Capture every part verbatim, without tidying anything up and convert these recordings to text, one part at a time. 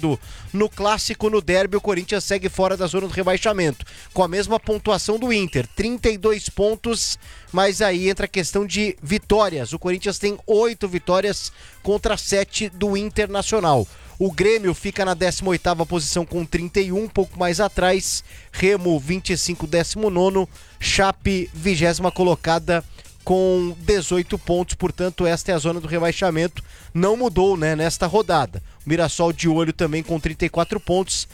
Eduardo, no clássico, no derby, o Corinthians segue fora da zona do rebaixamento, com a mesma pontuação do Inter, trinta e dois pontos, mas aí entra a questão de vitórias. O Corinthians tem oito vitórias contra sete do Internacional. O Grêmio fica na décima oitava posição com trinta e um, um pouco mais atrás. Remo, vinte e cinco, décimo nono. Chape, vigésima colocada com dezoito pontos. Portanto, esta é a zona do rebaixamento. Não mudou, né, nesta rodada. O Mirassol de olho também com trinta e quatro pontos.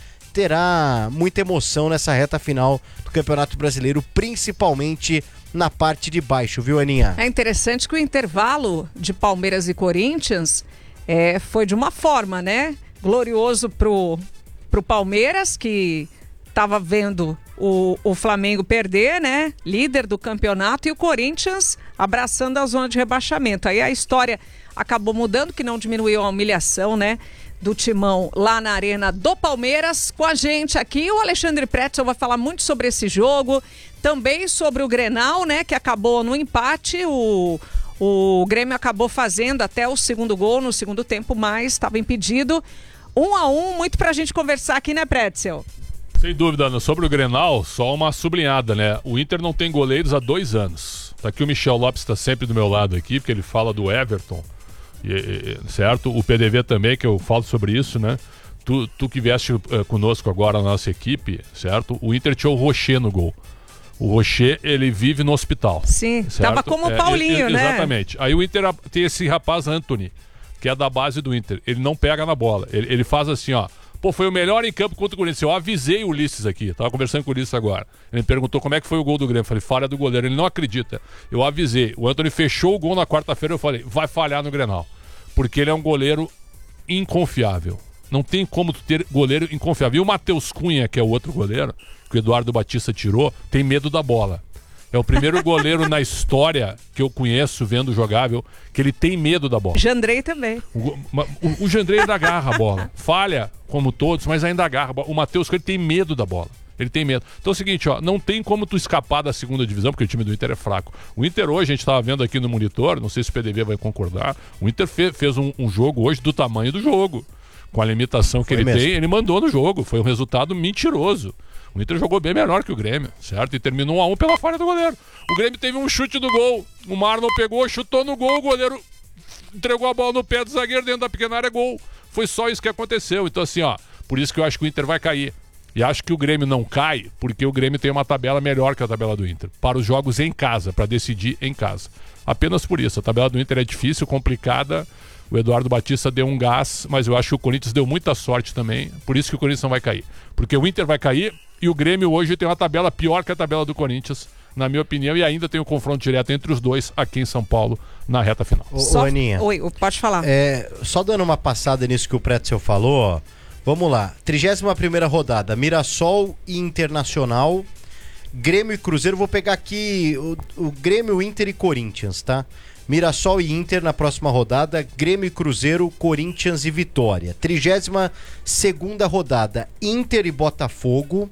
Terá muita emoção nessa reta final do Campeonato Brasileiro, principalmente na parte de baixo, viu, Aninha? É interessante que o intervalo de Palmeiras e Corinthians É, foi de uma forma, né? Glorioso pro, pro Palmeiras, que estava vendo o, o Flamengo perder, né? Líder do campeonato, e o Corinthians abraçando a zona de rebaixamento. Aí a história acabou mudando, que não diminuiu a humilhação, né? Do Timão lá na arena do Palmeiras. Com a gente aqui, o Alexandre Pretzel vai falar muito sobre esse jogo, também sobre o Grenal, né? Que acabou no empate. O O Grêmio acabou fazendo até o segundo gol no segundo tempo, mas estava impedido. Um a um, muito pra gente conversar aqui, né, Pretzel? Sem dúvida, Ana. Sobre o Grenal, só uma sublinhada, né? O Inter não tem goleiros há dois anos. Tá aqui o Michel Lopes, está sempre do meu lado aqui, porque ele fala do Everton, e, e, certo? O P D V também, que eu falo sobre isso, né? Tu, tu que vieste uh, conosco agora na nossa equipe, certo? O Inter tinha o Rocher no gol. O Rocher, ele vive no hospital. Sim, certo? Tava como o Paulinho, é, é, né? Exatamente. Aí o Inter tem esse rapaz Anthony, que é da base do Inter. Ele não pega na bola. Ele, ele faz assim, ó. Pô, foi o melhor em campo contra o Corinthians. Eu avisei o Ulisses aqui. Tava conversando com o Ulisses agora. Ele me perguntou como é que foi o gol do Grêmio. Eu falei, falha do goleiro. Ele não acredita. Eu avisei. O Anthony fechou o gol na quarta-feira. Eu falei, vai falhar no Grenal. Porque ele é um goleiro inconfiável. Não tem como tu ter goleiro inconfiável. E o Matheus Cunha, que é o outro goleiro, que o Eduardo Batista tirou, tem medo da bola. É o primeiro goleiro na história que eu conheço, vendo jogável, que ele tem medo da bola. Jandrei também. O, o, o Jandrei ainda agarra a bola. Falha, como todos, mas ainda agarra a bola. O Matheus Cunha tem medo da bola. Ele tem medo. Então é o seguinte, ó, não tem como tu escapar da segunda divisão, porque o time do Inter é fraco. O Inter hoje, a gente estava vendo aqui no monitor, não sei se o P D V vai concordar, o Inter fe, fez um, um jogo hoje do tamanho do jogo. Com a limitação que Foi ele mesmo. tem, ele mandou no jogo. Foi um resultado mentiroso. O Inter jogou bem melhor que o Grêmio, certo? E terminou um a um pela falha do goleiro. O Grêmio teve um chute do gol. O Marlon pegou, chutou no gol, o goleiro entregou a bola no pé do zagueiro dentro da pequena área, gol. Foi só isso que aconteceu. Então assim, ó, por isso que eu acho que o Inter vai cair. E acho que o Grêmio não cai porque o Grêmio tem uma tabela melhor que a tabela do Inter. Para os jogos em casa, para decidir em casa. Apenas por isso. A tabela do Inter é difícil, complicada. O Eduardo Batista deu um gás, mas eu acho que o Corinthians deu muita sorte também. Por isso que o Corinthians não vai cair. Porque o Inter vai cair e o Grêmio hoje tem uma tabela pior que a tabela do Corinthians, na minha opinião, e ainda tem um confronto direto entre os dois aqui em São Paulo, na reta final. Ô, só... ô Aninha, Oi, pode falar. É, só dando uma passada nisso que o Pretzel falou, ó. Vamos lá. trigésima primeira rodada, Mirassol e Internacional, Grêmio e Cruzeiro. Vou pegar aqui o, o Grêmio, Inter e Corinthians, tá? Mirassol e Inter na próxima rodada, Grêmio e Cruzeiro, Corinthians e Vitória. trigésima segunda rodada, Inter e Botafogo.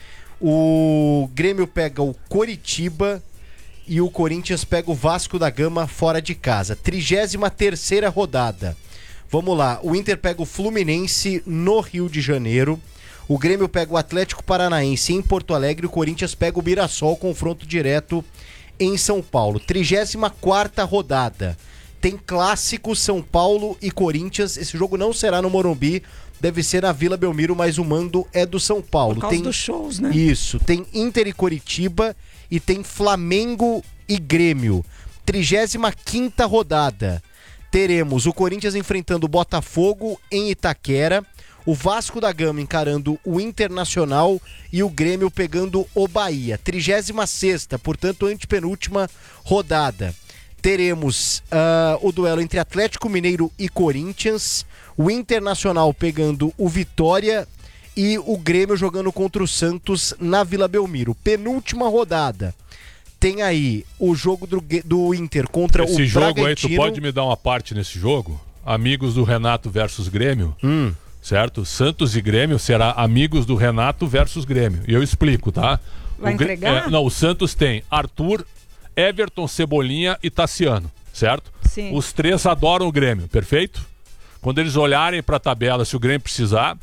O Grêmio pega o Coritiba e o Corinthians pega o Vasco da Gama fora de casa. trigésima terceira rodada. Vamos lá, o Inter pega o Fluminense no Rio de Janeiro. O Grêmio pega o Atlético Paranaense em Porto Alegre. O Corinthians pega o Mirassol, confronto direto em São Paulo. trigésima quarta rodada. Tem clássico São Paulo e Corinthians. Esse jogo não será no Morumbi, deve ser na Vila Belmiro, mas o mando é do São Paulo. Por causa tem dos shows, né? Isso, tem Inter e Coritiba e tem Flamengo e Grêmio. trigésima quinta rodada. Teremos o Corinthians enfrentando o Botafogo em Itaquera, o Vasco da Gama encarando o Internacional e o Grêmio pegando o Bahia. trigésima sexta, portanto, antepenúltima rodada. Teremos uh, o duelo entre Atlético Mineiro e Corinthians, o Internacional pegando o Vitória e o Grêmio jogando contra o Santos na Vila Belmiro. Penúltima rodada. Tem aí o jogo do, do Inter contra Esse o Bragantino. Esse jogo aí, tu pode me dar uma parte nesse jogo? Amigos do Renato versus Grêmio. Hum. Certo? Santos e Grêmio será amigos do Renato versus Grêmio. E eu explico, tá? Vai o entregar? É, não, o Santos tem Arthur, Everton, Cebolinha e Tassiano, certo? Sim. Os três adoram o Grêmio, perfeito? Quando eles olharem para a tabela, se o Grêmio precisar,